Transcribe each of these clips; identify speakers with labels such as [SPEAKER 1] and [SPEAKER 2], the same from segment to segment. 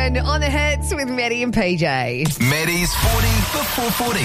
[SPEAKER 1] Garden on the hits with Maddie and PJ.
[SPEAKER 2] Maddie's 40 before 40.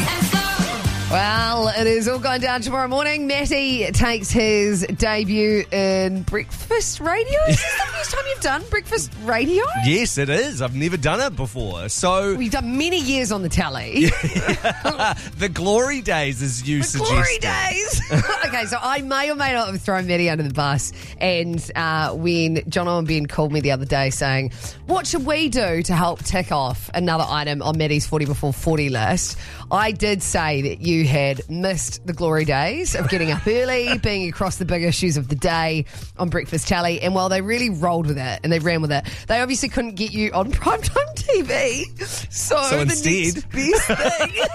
[SPEAKER 1] Well, it is all going down tomorrow morning. Matty takes his debut in breakfast radio. Is this the first time you've done breakfast radio?
[SPEAKER 3] Yes, it is. I've never done it before. So
[SPEAKER 1] We've done many years on the telly.
[SPEAKER 3] the glory days, as you suggested.
[SPEAKER 1] Glory days. Okay, so I may or may not have thrown Maddie under the bus. And when Jono and Ben called me the other day saying, what should we do to help tick off another item on Maddie's 40 before 40 list? I did say that you had missed the glory days of getting up early, being across the big issues of the day on Breakfast Telly. And while they really rolled with it and they ran with it, they obviously couldn't get you on primetime TV. So
[SPEAKER 3] instead,
[SPEAKER 1] the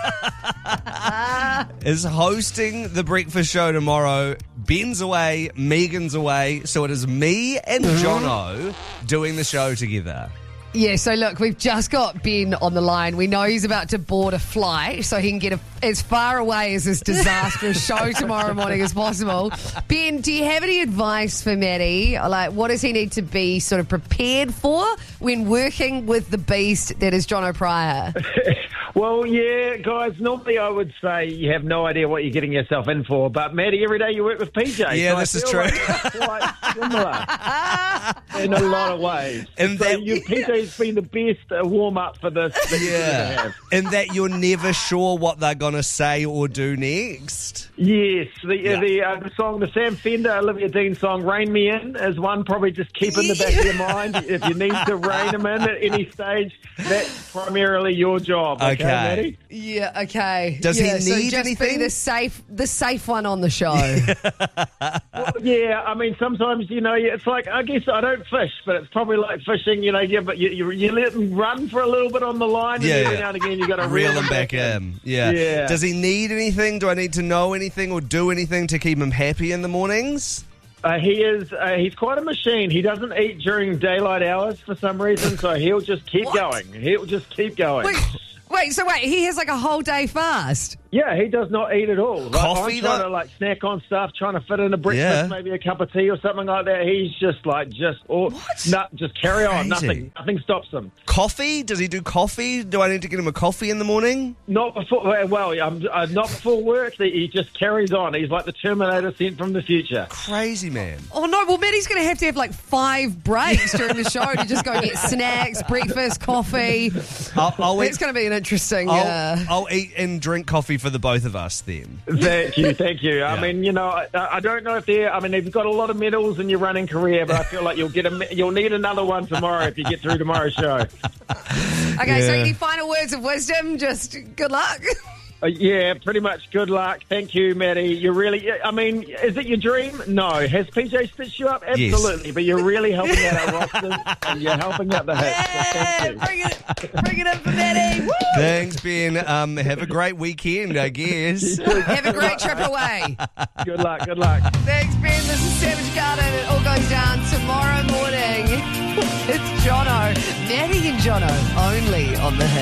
[SPEAKER 1] next best thing
[SPEAKER 3] is hosting the breakfast show tomorrow. Ben's away, Megan's away, so it is me and Jono doing the show together.
[SPEAKER 1] Yeah, so look, we've just got Ben on the line. We know he's about to board a flight so he can get as far away as this disastrous show tomorrow morning as possible. Ben, do you have any advice for Maddie? Like, what does he need to be sort of prepared for when working with the beast that is Jono Pryor?
[SPEAKER 4] Well, yeah, guys, normally I would say you have no idea what you're getting yourself in for, but Maddie, every day you work with PJ.
[SPEAKER 3] Yeah,
[SPEAKER 4] so
[SPEAKER 3] this is
[SPEAKER 4] I feel
[SPEAKER 3] true.
[SPEAKER 4] like it's quite similar in a lot of ways.
[SPEAKER 3] And
[SPEAKER 4] so
[SPEAKER 3] that-
[SPEAKER 4] PJ's been the best warm-up for this that you ever have.
[SPEAKER 3] And that you're never sure what they're going to say or do next.
[SPEAKER 4] Yes, the song, the Sam Fender, Olivia Dean song, Rain Me In, is one probably just keep in the back of your mind. If you need to rein them in at any stage, that's primarily your job. Okay, Maddie?
[SPEAKER 1] Yeah, okay.
[SPEAKER 3] Does he
[SPEAKER 1] so
[SPEAKER 3] need
[SPEAKER 1] just
[SPEAKER 3] anything?
[SPEAKER 1] Be the safe one on the show.
[SPEAKER 4] Well, yeah, I mean, sometimes, it's like, I guess I don't fish, but it's probably like fishing, but you let them run for a little bit on the line, and every now and again you got to
[SPEAKER 3] reel them back in. Yeah. Does he need anything? Do I need to know anything or do anything to keep him happy in the mornings?
[SPEAKER 4] He's quite a machine. He doesn't eat during daylight hours for some reason, so he'll just keep going. He'll just keep going.
[SPEAKER 1] Wait, he has like a whole day fast?
[SPEAKER 4] Yeah, he does not eat at all.
[SPEAKER 3] Coffee,
[SPEAKER 4] I'm trying to snack on stuff, trying to fit in a breakfast, maybe a cup of tea or something like that. He's just just carry on. Nothing stops him.
[SPEAKER 3] Coffee? Does he do coffee? Do I need to get him a coffee in the morning?
[SPEAKER 4] Not before. Well, not before work. He just carries on. He's like the Terminator sent from the future.
[SPEAKER 3] Crazy man.
[SPEAKER 1] Oh no! Well, Maddie's going to have like 5 breaks during the show to just go get snacks, breakfast, coffee. It's going to be an interesting.
[SPEAKER 3] I'll eat and drink coffee for the both of us then.
[SPEAKER 4] Thank you. Yeah. I mean, I don't know if you've got a lot of medals in your running career, but I feel like you'll need another one tomorrow if you get through tomorrow's show.
[SPEAKER 1] Okay, so any final words of wisdom? Just good luck.
[SPEAKER 4] Yeah, pretty much. Good luck. Thank you, Maddie. You're really, is it your dream? No. Has PJ stitched you up? Absolutely. Yes. But you're really helping out our rosters and you're helping out the hits.
[SPEAKER 1] Yeah,
[SPEAKER 4] so thank you.
[SPEAKER 1] Bring it up for Maddie. Woo!
[SPEAKER 3] Thanks, Ben. Have a great weekend, I guess.
[SPEAKER 1] Have a great trip away.
[SPEAKER 4] Good luck.
[SPEAKER 1] Thanks, Ben. This is Savage Garden. It all goes down tomorrow morning. It's Jono. Maddie and Jono only on the hit.